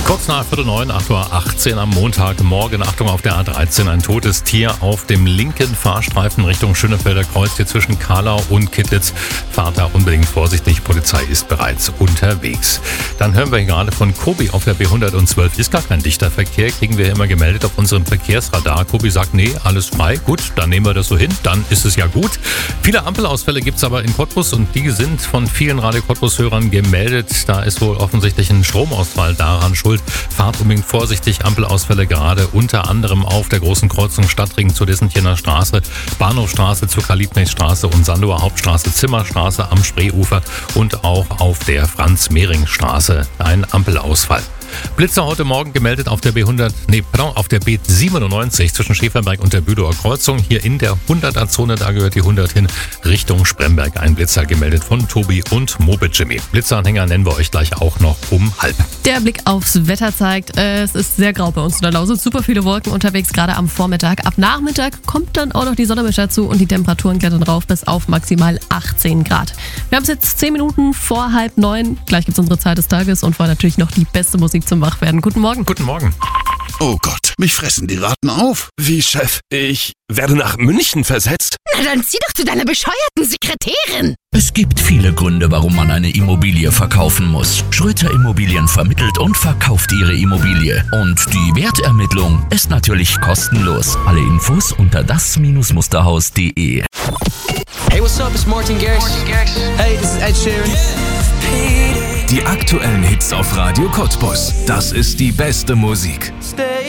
Kurz nach 8:45, 8:18 Uhr am Montagmorgen. Achtung, auf der A13 ein totes Tier auf dem linken Fahrstreifen Richtung Schönefelder Kreuz, hier zwischen Kahlau und Kittlitz. Fahrt da unbedingt vorsichtig, Polizei ist bereits unterwegs. Dann hören wir hier gerade von Kobi auf der B112. Ist gar kein dichter Verkehr, kriegen wir immer gemeldet auf unserem Verkehrsradar. Kobi sagt, nee, alles frei. Gut, dann nehmen wir das so hin, dann ist es ja gut. Viele Ampelausfälle gibt es aber in Cottbus und die sind von vielen Radio Cottbus-Hörern gemeldet. Da ist wohl offensichtlich ein Stromausfall daran schuld. Fahrt unbedingt vorsichtig, Ampelausfälle gerade unter anderem auf der großen Kreuzung Stadtring zur Dessentiner Straße, Bahnhofstraße zur Karl-Liebknecht-Straße und Sandower Hauptstraße, Zimmerstraße am Spreeufer und auch auf der Franz-Mehring-Straße ein Ampelausfall. Blitzer heute Morgen gemeldet auf der auf der B97 zwischen Schäferberg und der Bülower Kreuzung. Hier in der 100er-Zone, da gehört die 100 hin, Richtung Spremberg. Ein Blitzer gemeldet von Tobi und Moped Jimmy. Blitzeranhänger nennen wir euch gleich auch noch um 12:30. Der Blick aufs Wetter zeigt, es ist sehr grau bei uns in der Lausitz. Super viele Wolken unterwegs, gerade am Vormittag. Ab Nachmittag kommt dann auch noch die Sonne mit dazu und die Temperaturen klettern rauf bis auf maximal 18 Grad. Wir haben es jetzt 10 Minuten vor 8:30. Gleich gibt es unsere Zeit des Tages und vorher natürlich noch die beste Musik zum Wachwerden. Guten Morgen. Guten Morgen. Oh Gott, mich fressen die Ratten auf. Wie, Chef? Ich werde nach München versetzt? Na dann zieh doch zu deiner bescheuerten Sekretärin. Es gibt viele Gründe, warum man eine Immobilie verkaufen muss. Schröter Immobilien vermittelt und verkauft Ihre Immobilie. Und die Wertermittlung ist natürlich kostenlos. Alle Infos unter das-musterhaus.de. Hey, what's up? It's Martin Garrix. Hey, this is Ed Sheeran. Die aktuellen Hits auf Radio Cottbus. Das ist die beste Musik.